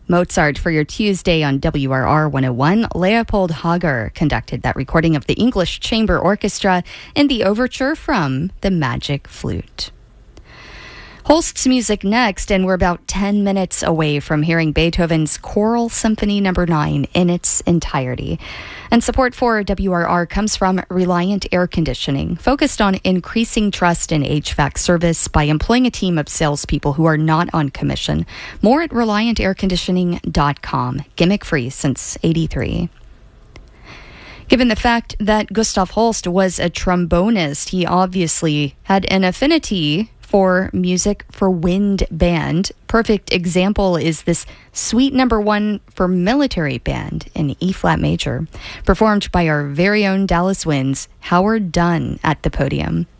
Mozart for your Tuesday on WRR 101. Leopold Hager conducted that recording of the English Chamber Orchestra in the overture from The Magic Flute. Holst's music next, and we're about 10 minutes away from hearing Beethoven's Choral Symphony No. 9 in its entirety. And support for WRR comes from Reliant Air Conditioning, focused on increasing trust in HVAC service by employing a team of salespeople who are not on commission. More at ReliantAirConditioning.com. Gimmick-free since '83. Given the fact that Gustav Holst was a trombonist, he obviously had an affinity for music for wind band. Perfect example is this Suite No. 1 for military band in E-flat major, performed by our very own Dallas Winds, Howard Dunn, at the podium.